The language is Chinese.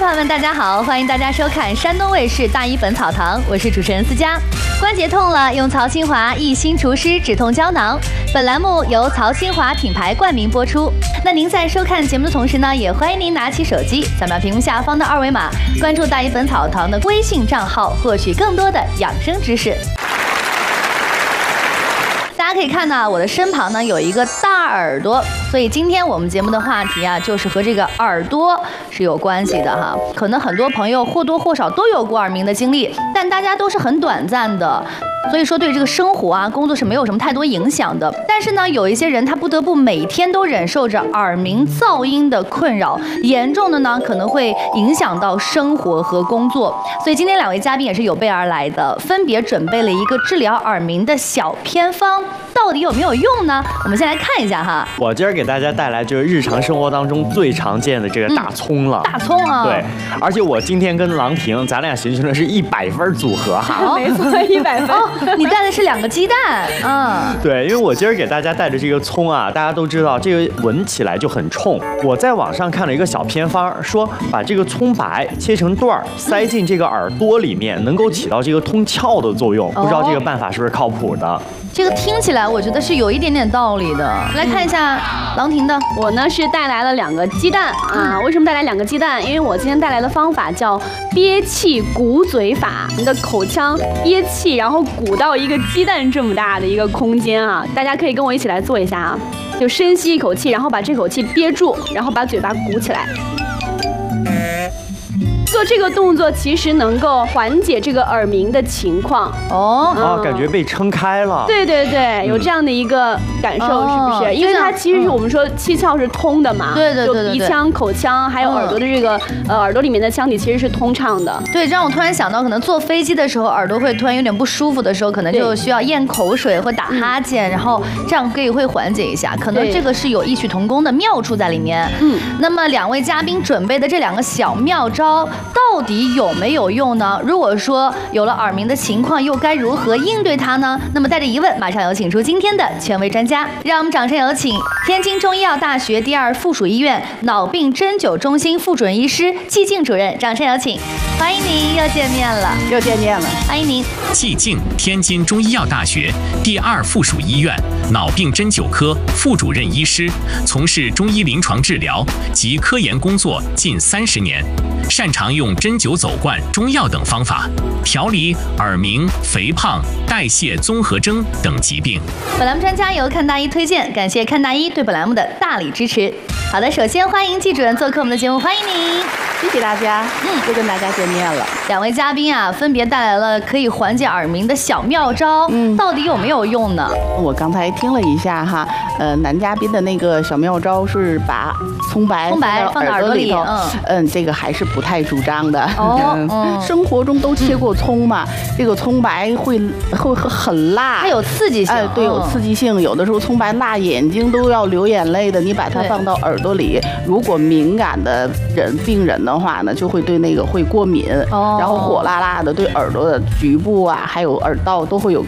朋友们，大家好，欢迎大家收看山东卫视大医本草堂，我是主持人思佳。关节痛了，用曹清华益心除湿止痛胶囊。本栏目由曹清华品牌冠名播出。那您在收看节目的同时呢，也欢迎您拿起手机，扫描屏幕下方的二维码，关注大医本草堂的微信账号，获取更多的养生知识。大家可以看到，我的身旁呢有一个大耳朵，所以今天我们节目的话题啊，就是和这个耳朵是有关系的哈。可能很多朋友或多或少都有过耳鸣的经历，但大家都是很短暂的，所以说对这个生活啊、工作是没有什么太多影响的。但是呢，有一些人他不得不每天都忍受着耳鸣噪音的困扰，严重的呢可能会影响到生活和工作。所以今天两位嘉宾也是有备而来的，分别准备了一个治疗耳鸣的小偏方。到底有没有用呢？我们先来看一下哈。 我今儿给大家带来就是日常生活当中最常见的这个大葱了。 大葱啊， 对，而且我今天跟郎婷，咱俩形成的是100分组合哈。 没错，100分。 哦，你带的是2个鸡蛋， 对，因为我今儿给大家带的这个葱啊，大家都知道这个闻起来就很冲。我在网上看了一个小偏方，说把这个葱白切成段儿，塞进这个耳朵里面，能够起到这个通窍的作用。不知道这个办法是不是靠谱的？ 这个听起来我觉得是有一点点道理的。来看一下郎婷的， 我呢是带来了2个鸡蛋啊。为什么带来2个鸡蛋？因为我今天带来的方法叫憋气鼓嘴法。你的口腔憋气，然后鼓到一个鸡蛋这么大的一个空间啊。大家可以跟我一起来做一下啊，就深吸一口气，然后把这口气憋住，然后把嘴巴鼓起来。做这个动作其实能够缓解这个耳鸣的情况感觉被撑开了。 对对对，有这样的一个感受，是不是？因为它其实是我们说气窍是通的嘛， 对对对对， 鼻腔、口腔还有耳朵的这个耳朵里面的腔体其实是通畅的。 对，这让我突然想到，可能坐飞机的时候耳朵会突然有点不舒服的时候，可能就需要咽口水或打哈欠，然后这样会缓解一下。可能这个是有异曲同工的妙处在里面。那么2位嘉宾准备的这2个小妙招，到底有没有用呢？如果说有了耳鸣的情况，又该如何应对它呢？那么带着疑问，马上有请出今天的权威专家，让我们掌声有请天津中医药大学第2附属医院脑病针灸中心副主任医师季静主任，掌声有请，欢迎您，又见面了，欢迎您。 季静，天津中医药大学第2附属医院脑病针灸科副主任医师，从事中医临床治疗及科研工作近30年，擅长用针灸走罐、中药等方法调理耳鸣、肥胖、代谢综合征等疾病。 本栏目专家由看大医推荐，感谢看大医对本栏目的大力支持。好的，首先欢迎季主任做客我们的节目，欢迎您。 谢谢大家，又跟大家见面了。 2位嘉宾啊，分别带来了可以缓解耳鸣的小妙招，到底有没有用呢？ 我刚才听了一下哈，男嘉宾的那个小妙招是把葱白放到耳朵里头，这个还是不太主张的。生活中都切过葱嘛，这个葱白会很辣， 它有刺激性， 对，有刺激性。有的时候葱白辣眼睛都要流眼泪的，你把它放到耳朵里，如果敏感的病人的话呢，就会对那个会过敏，然后火辣辣的，对耳朵的局部啊，还有耳道都会有